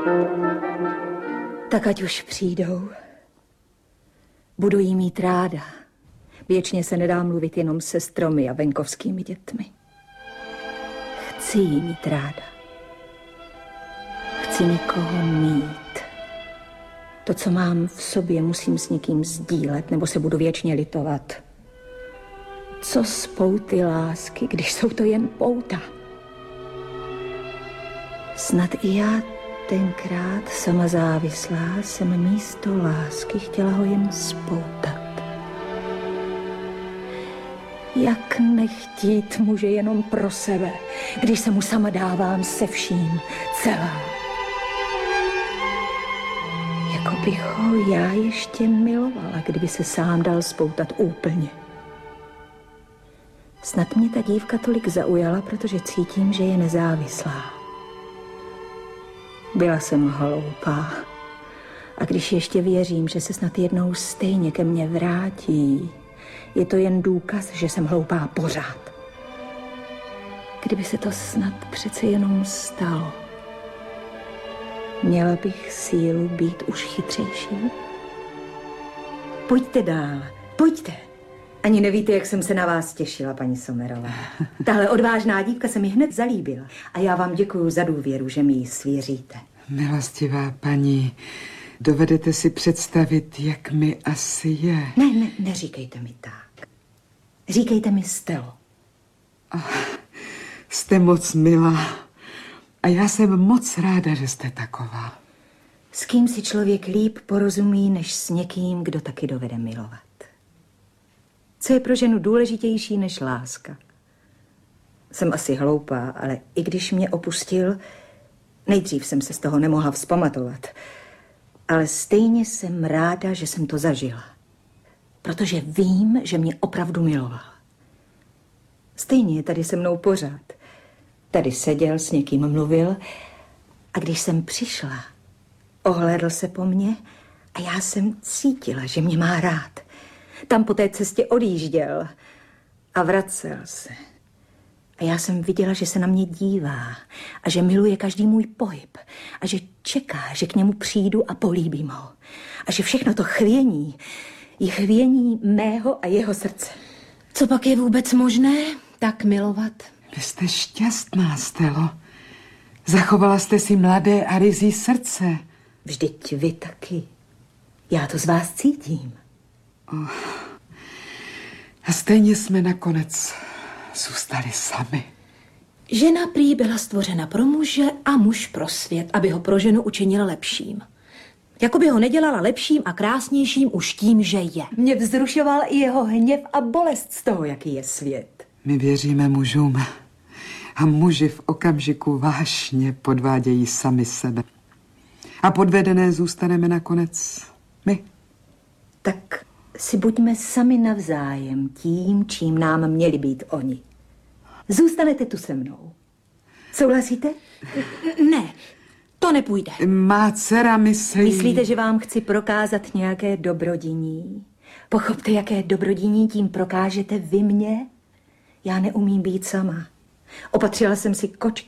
Tak ať už přijdou. Budu jí mít ráda. Věčně se nedá mluvit jenom se stromy a venkovskými dětmi. Chci jí mít ráda. Chci někoho mít. To, co mám v sobě, musím s někým sdílet, nebo se budu věčně litovat. Co z pouty lásky, když jsou to jen pouta? Snad i já tenkrát, sama závislá, jsem místo lásky chtěla ho jen spoutat. Jak nechtít muže jenom pro sebe, když se mu sama dávám se vším, celá. Jako bych ho já ještě milovala, kdyby se sám dal spoutat úplně. Snad mě ta dívka tolik zaujala, protože cítím, že je nezávislá. Byla jsem hloupá. A když ještě věřím, že se snad jednou stejně ke mně vrátí, je to jen důkaz, že jsem hloupá pořád. Kdyby se to snad přece jenom stalo, měla bych sílu být už chytřejší. Pojďte dál, pojďte. Ani nevíte, jak jsem se na vás těšila, paní Sommerová. Tahle odvážná dívka se mi hned zalíbila. A já vám děkuju za důvěru, že mi ji svěříte. Milostivá paní, dovedete si představit, jak mi asi je? Ne, neříkejte mi tak. Říkejte mi Stelo. Jste moc milá. A já jsem moc ráda, že jste taková. S kým si člověk líp porozumí, než s někým, kdo taky dovede milovat. Co je pro ženu důležitější než láska? Jsem asi hloupá, ale i když mě opustil, nejdřív jsem se z toho nemohla vzpamatovat. Ale stejně jsem ráda, že jsem to zažila. Protože vím, že mě opravdu miloval. Stejně je tady se mnou pořád. Tady seděl, s někým mluvil a když jsem přišla, ohlédl se po mně a já jsem cítila, že mě má rád. Tam po té cestě odjížděl a vracel se. A já jsem viděla, že se na mě dívá a že miluje každý můj pohyb a že čeká, že k němu přijdu a políbím ho. A že všechno to chvění je chvění mého a jeho srdce. Co pak je vůbec možné tak milovat? Vy jste šťastná, Stelo. Zachovala jste si mladé a ryzí srdce. Vždyť vy taky. Já to z vás cítím. A stejně jsme nakonec zůstali sami. Žena prý byla stvořena pro muže a muž pro svět, aby ho pro ženu učinila lepším. Jakoby ho nedělala lepším a krásnějším už tím, že je. Mě vzrušoval i jeho hněv a bolest z toho, jaký je svět. My věříme mužům a muži v okamžiku vášně podvádějí sami sebe. A podvedené zůstaneme nakonec my. Tak si buďme sami navzájem tím, čím nám měli být oni. Zůstanete tu se mnou. Souhlasíte? Ne, to nepůjde. Má dcera myslí... Myslíte, že vám chci prokázat nějaké dobrodiní? Pochopte, jaké dobrodiní tím prokážete vy mě? Já neumím být sama. Opatřila jsem si kočky